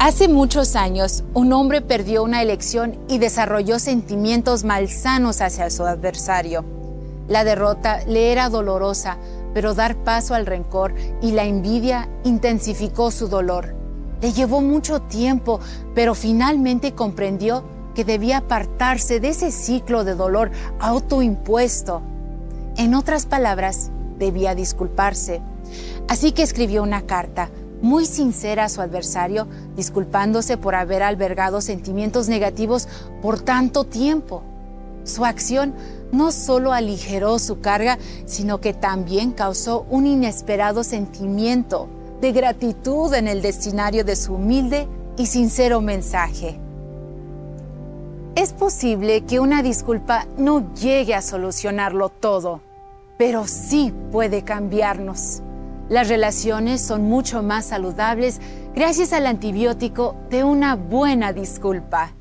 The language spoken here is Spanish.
Hace muchos años, un hombre perdió una elección y desarrolló sentimientos malsanos hacia su adversario. La derrota le era dolorosa, pero dar paso al rencor y la envidia intensificó su dolor. Le llevó mucho tiempo, pero finalmente comprendió que debía apartarse de ese ciclo de dolor autoimpuesto. En otras palabras, debía disculparse. Así que escribió una carta muy sincera a su adversario, disculpándose por haber albergado sentimientos negativos por tanto tiempo. Su acción no solo aligeró su carga, sino que también causó un inesperado sentimiento de gratitud en el destinatario de su humilde y sincero mensaje. Es posible que una disculpa no llegue a solucionarlo todo, pero sí puede cambiarnos. Las relaciones son mucho más saludables gracias al antibiótico de una buena disculpa.